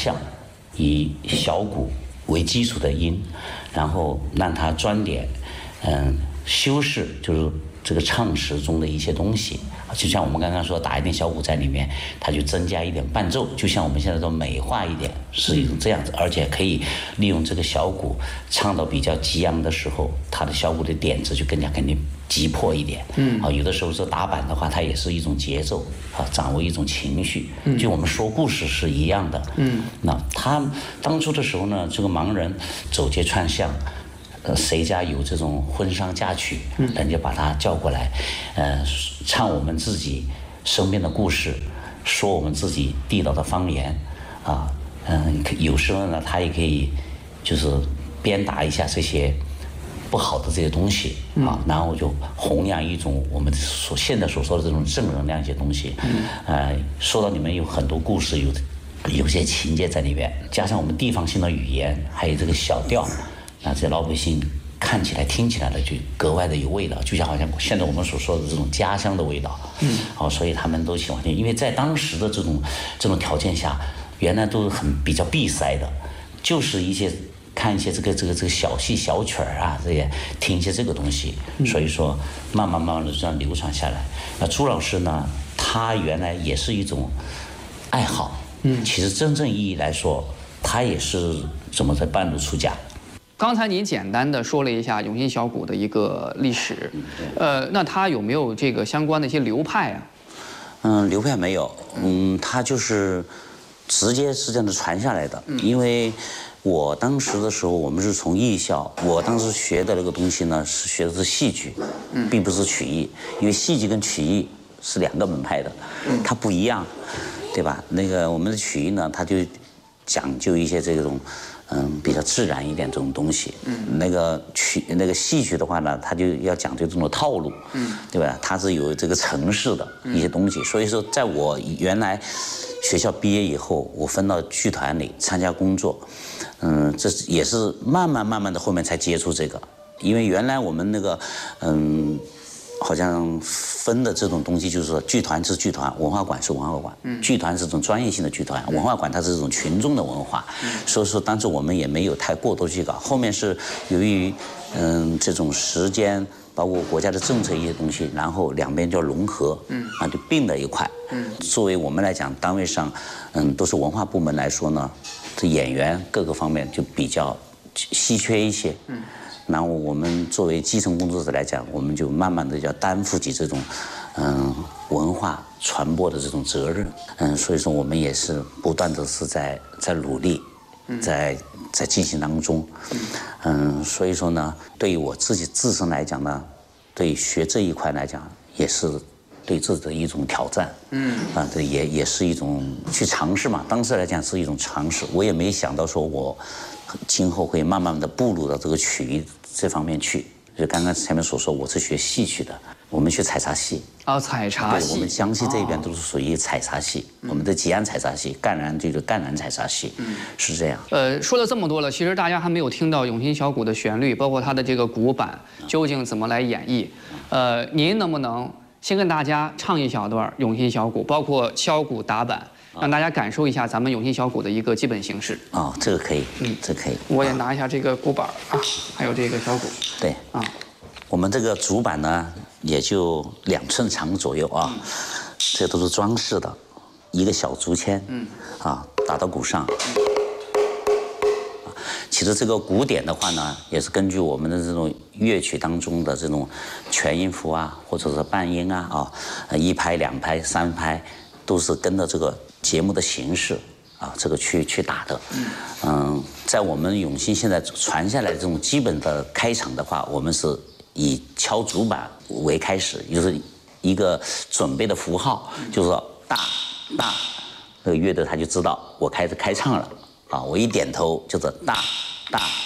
向，以小鼓为基础的音，然后让它装点，修饰就是这个唱词中的一些东西。就像我们刚刚说，打一点小鼓在里面，它就增加一点伴奏，就像我们现在说美化一点，是一种这样子，而且可以利用这个小鼓唱到比较激昂的时候，它的小鼓的点子就更加肯定急迫一点。有的时候说打板的话，它也是一种节奏掌握一种情绪，就我们说故事是一样的。那他当初的时候呢，这个盲人走街串巷。谁家有这种婚丧嫁娶，人家把他叫过来，唱我们自己身边的故事，说我们自己地道的方言，有时候呢，他也可以就是鞭打一下这些不好的这些东西然后就弘扬一种我们现在所说的这种正能量一些东西。说到里面有很多故事，有些情节在里边，加上我们地方性的语言，还有这个小调。那这老百姓看起来、听起来呢，就格外的有味道，就像好像现在我们所说的这种家乡的味道。所以他们都喜欢听，因为在当时的这种条件下，原来都是比较闭塞的，就是看一些这个小戏小曲儿这些听一些这个东西，所以说慢慢的这样流传下来。那朱老师呢，他原来也是一种爱好，其实真正意义来说，他也是怎么在半路出家。 刚才你简单的说了一下永兴小鼓的一个历史，那它有没有这个相关的一些流派啊？ 流派没有，它就是直接是这样的传下来的。因为我当时的时候，我们是从艺校，我当时学的那个东西呢，是学的是戏剧，并不是曲艺，因为戏剧跟曲艺是两个门派的，它不一样，对吧？那个我们的曲艺呢，它就讲究一些这种。比较自然一点这种东西。那个戏曲的话呢，它就要讲究这种套路，对吧？它是有这个程式的一些东西。所以说，在我原来学校毕业以后，我分到剧团里参加工作，这也是慢慢的后面才接触这个，因为原来我们那个好像分的这种东西，就是说剧团是剧团，文化馆是文化馆。剧团是这种专业性的剧团，文化馆它是这种群众的文化。所以说当时我们也没有太过多去搞。后面是由于这种时间，包括国家的政策一些东西，然后两边就融合，就并在一块。作为我们来讲，单位上都是文化部门来说呢，这演员各个方面就比较稀缺一些。然后我们作为基层工作者来讲，我们就慢慢的要担负起这种文化传播的这种责任。所以说我们也是不断的是在努力，在进行当中。所以说呢，对于我自己自身来讲呢，对学这一块来讲，也是对自己的一种挑战。这也是一种去尝试嘛。当时来讲是一种尝试，我也没想到说我今后会慢慢的步入到这个曲艺这方面去。就刚刚前面所说，我是学戏曲的，我们学采茶戏。 采茶戏。 对，我们江西这边都是属于采茶戏，我们的吉安采茶戏，赣南就是赣南采茶戏，是这样。 说了这么多了，其实大家还没有听到永兴小鼓的旋律，包括它的这个鼓板究竟怎么来演绎。您能不能先跟大家唱一小段永兴小鼓，包括敲鼓打板，让大家感受一下咱们永兴小鼓的一个基本形式？ 这个可以，这可以。 我也拿一下这个鼓板还有这个小鼓。 对我们这个主板呢，也就2寸长左右这都是装饰的，一个小竹签，打到鼓上。其实这个鼓点的话呢，也是根据我们的这种乐曲当中的这种全音符或者是半音1拍、2拍、3拍，都是跟着这个节目的形式这个去打的。在我们永兴现在传下来的这种基本的开场的话，我们是以敲竹板为开始，就是一个准备的符号，就是说大，那个乐队他就知道我开始开唱了我一点头就是大。